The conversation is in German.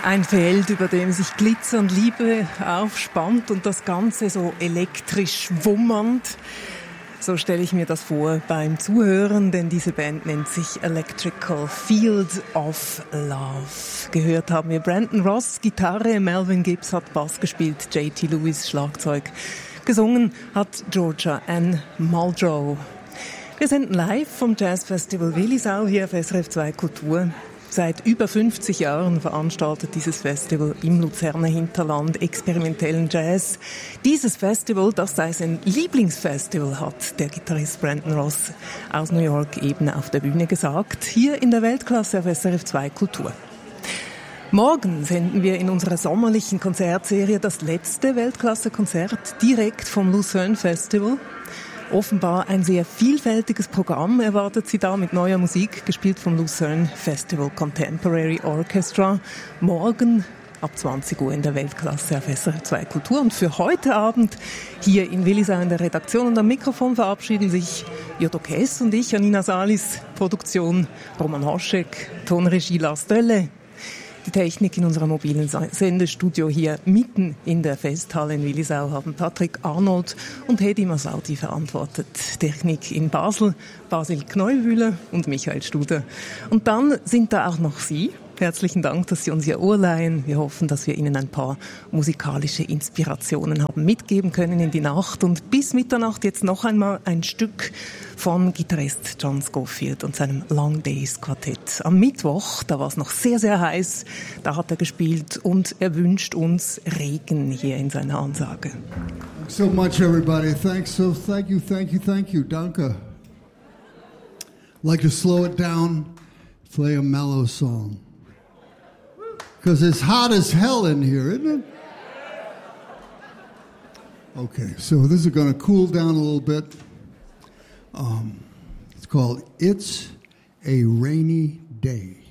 Ein Feld, über dem sich Glitzer und Liebe aufspannt und das Ganze so elektrisch wummernd. So stelle ich mir das vor beim Zuhören, denn diese Band nennt sich Electrical Field of Love. Gehört haben wir Brandon Ross, Gitarre, Melvin Gibbs hat Bass gespielt, J.T. Lewis, Schlagzeug. Gesungen hat Georgia Ann Muldrow. Wir senden live vom Jazzfestival Willisau hier auf SRF 2 Kultur. Seit über 50 Jahren veranstaltet dieses Festival im Luzerner Hinterland experimentellen Jazz. Dieses Festival, das sei sein Lieblingsfestival, hat der Gitarrist Brandon Ross aus New York eben auf der Bühne gesagt. Hier in der Weltklasse auf SRF 2 Kultur. Morgen senden wir in unserer sommerlichen Konzertserie das letzte Weltklasse-Konzert direkt vom Lucerne Festival. Offenbar ein sehr vielfältiges Programm erwartet Sie da mit neuer Musik, gespielt vom Lucerne Festival Contemporary Orchestra. Morgen ab 20 Uhr in der Weltklasse auf SRF 2 Kultur. Und für heute Abend hier in Willisau in der Redaktion und am Mikrofon verabschieden sich Jodo Kess und ich, Janina Salis, Produktion Roman Hoschek, Tonregie Lars Dölle. Die Technik in unserem mobilen Sendestudio hier mitten in der Festhalle in Willisau haben Patrick Arnold und Hedi Masaudi verantwortet. Technik in Basel, Basil Kneuwühler und Michael Studer. Und dann sind da auch noch Sie. Herzlichen Dank, dass Sie uns Ihr Ohr leihen. Wir hoffen, dass wir Ihnen ein paar musikalische Inspirationen haben mitgeben können in die Nacht. Und bis Mitternacht jetzt noch einmal ein Stück von Gitarrist John Scofield und seinem Long Days Quartett. Am Mittwoch, da war es noch sehr, sehr heiß, da hat er gespielt und er wünscht uns Regen hier in seiner Ansage. Thanks so much, everybody. Thank you. Danke. I'd like to slow it down, play a mellow song. Because it's hot as hell in here, isn't it? Okay, so this is going to cool down a little bit. It's called It's a Rainy Day.